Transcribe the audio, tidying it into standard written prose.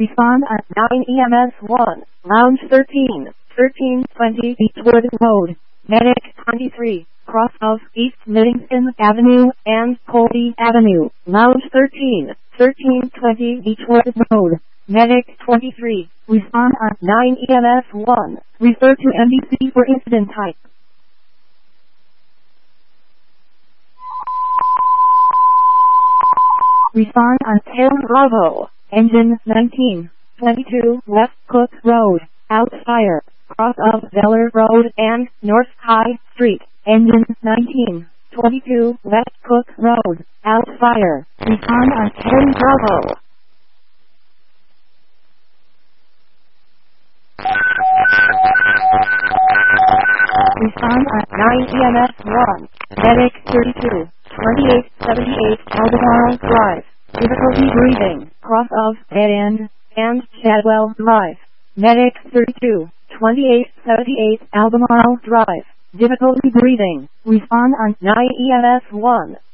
Respond at 9 EMS 1, Lounge 13, 1320 Beechwood Road, Medic 23, cross of East Middleton Avenue and Colby Avenue, Lounge 13, 1320 Beechwood Road, Medic 23. Respond at 9 EMS 1. Refer to NBC for incident type. Respond on 10 Bravo. Engine 19. 22 West Cook Road. Out fire. Cross of Veller Road and North High Street. Engine 19. 22 West Cook Road. Out fire. Respond on 10 Bravo. Respond at 9 EMS 1. Medic 32. 2878 Albemarle Drive. Difficulty breathing. Cross of Dead End and Shadwell Drive. Medic 32. 2878 Albemarle Drive. Difficulty breathing. Respond on 9 EMS 1.